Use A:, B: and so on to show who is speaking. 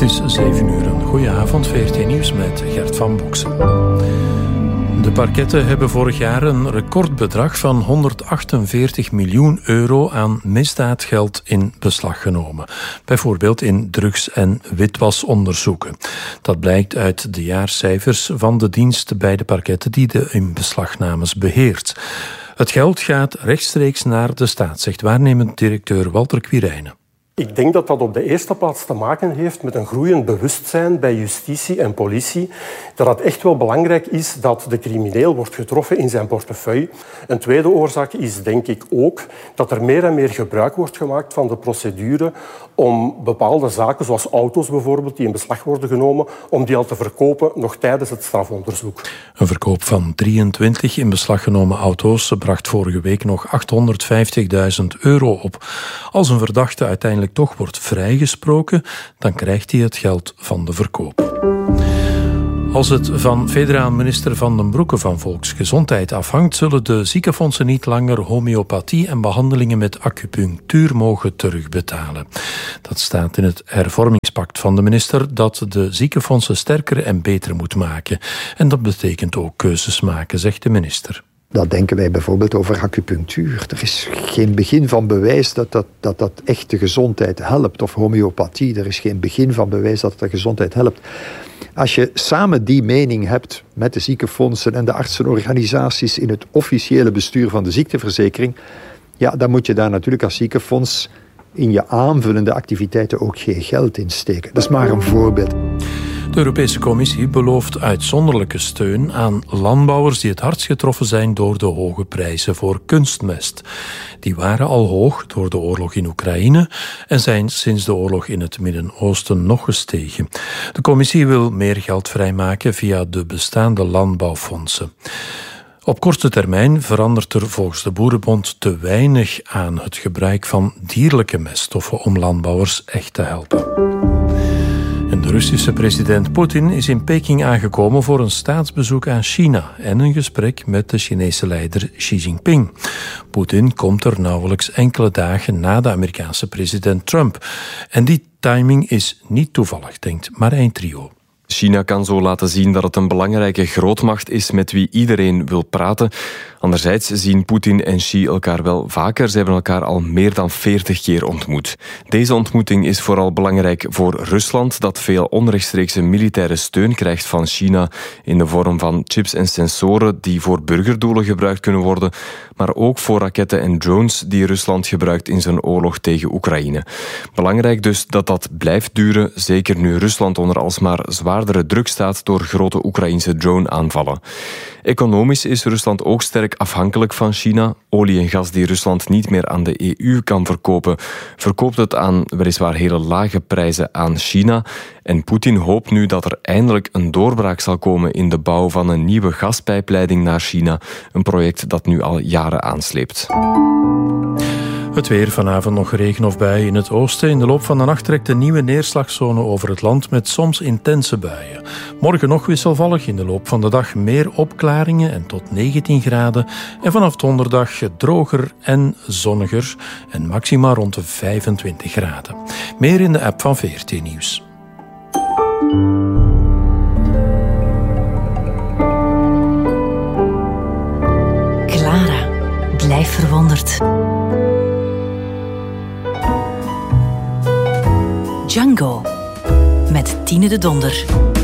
A: Het is 7 uur. Een goeie avond, VRT Nieuws met Gert van Boksen. De parketten hebben vorig jaar een recordbedrag van 148 miljoen euro aan misdaadgeld in beslag genomen. Bijvoorbeeld in drugs- en witwasonderzoeken. Dat blijkt uit de jaarcijfers van de dienst bij de parketten die de inbeslagnames beheert. Het geld gaat rechtstreeks naar de staat, zegt waarnemend directeur Walter Quirijnen.
B: Ik denk dat dat op de eerste plaats te maken heeft met een groeiend bewustzijn bij justitie en politie. Dat het echt wel belangrijk is dat de crimineel wordt getroffen in zijn portefeuille. Een tweede oorzaak is denk ik ook dat er meer en meer gebruik wordt gemaakt van de procedure om bepaalde zaken, zoals auto's bijvoorbeeld, die in beslag worden genomen, om die al te verkopen nog tijdens het strafonderzoek.
A: Een verkoop van 23 in beslag genomen auto's bracht vorige week nog 850.000 euro op. Als een verdachte uiteindelijk toch wordt vrijgesproken, dan krijgt hij het geld van de verkoop. Als het van federaal minister Van den Broeke van Volksgezondheid afhangt, zullen de ziekenfondsen niet langer homeopathie en behandelingen met acupunctuur mogen terugbetalen. Dat staat in het hervormingspact van de minister dat de ziekenfondsen sterker en beter moet maken. En dat betekent ook keuzes maken, zegt de minister.
C: Dat denken wij bijvoorbeeld over acupunctuur. Er is geen begin van bewijs dat echt de gezondheid helpt. Of homeopathie, er is geen begin van bewijs dat het de gezondheid helpt. Als je samen die mening hebt met de ziekenfondsen en de artsenorganisaties in het officiële bestuur van de ziekteverzekering, ja, dan moet je daar natuurlijk als ziekenfonds in je aanvullende activiteiten ook geen geld in steken. Dat is maar een voorbeeld.
A: De Europese Commissie belooft uitzonderlijke steun aan landbouwers die het hardst getroffen zijn door de hoge prijzen voor kunstmest. Die waren al hoog door de oorlog in Oekraïne en zijn sinds de oorlog in het Midden-Oosten nog gestegen. De Commissie wil meer geld vrijmaken via de bestaande landbouwfondsen. Op korte termijn verandert er volgens de Boerenbond te weinig aan het gebruik van dierlijke meststoffen om landbouwers echt te helpen. En de Russische president Poetin is in Peking aangekomen voor een staatsbezoek aan China en een gesprek met de Chinese leider Xi Jinping. Poetin komt er nauwelijks enkele dagen na de Amerikaanse president Trump. En die timing is niet toevallig, denkt Marijn Trio.
D: China kan zo laten zien dat het een belangrijke grootmacht is met wie iedereen wil praten. Anderzijds zien Poetin en Xi elkaar wel vaker. Ze hebben elkaar al meer dan 40 keer ontmoet. Deze ontmoeting is vooral belangrijk voor Rusland, dat veel onrechtstreekse militaire steun krijgt van China in de vorm van chips en sensoren die voor burgerdoelen gebruikt kunnen worden, maar ook voor raketten en drones die Rusland gebruikt in zijn oorlog tegen Oekraïne. Belangrijk dus dat dat blijft duren, zeker nu Rusland onder alsmaar zwaardere druk staat door grote Oekraïnse drone-aanvallen. Economisch is Rusland ook sterk afhankelijk van China. Olie en gas die Rusland niet meer aan de EU kan verkopen, verkoopt het aan weliswaar hele lage prijzen aan China. En Poetin hoopt nu dat er eindelijk een doorbraak zal komen in de bouw van een nieuwe gaspijpleiding naar China. Een project dat nu al jaren aansleept.
A: Het weer, vanavond nog regen of buien in het oosten. In de loop van de nacht trekt een nieuwe neerslagzone over het land met soms intense buien. Morgen nog wisselvallig, in de loop van de dag meer opklaringen en tot 19 graden. En vanaf donderdag droger en zonniger en maxima rond de 25 graden. Meer in de app van VRT Nieuws.
E: Clara, blijf verwonderd. Django met Tine de Donder.